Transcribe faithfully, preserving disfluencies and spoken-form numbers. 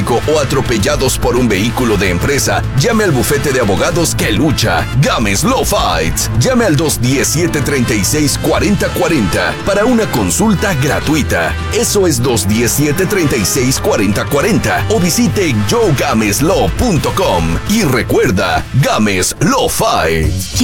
tráfico o atropellados por un vehículo de empresa, llame al bufete de abogados que lucha, Gámez Law Fights. Llame al dos uno cero, siete tres seis, cuatro cero cuatro cero para una consulta gratuita. Eso es dos uno cero, siete tres seis, cuatro cero cuatro cero o visite yo games law punto com y recuerda, Gámez Law Fights.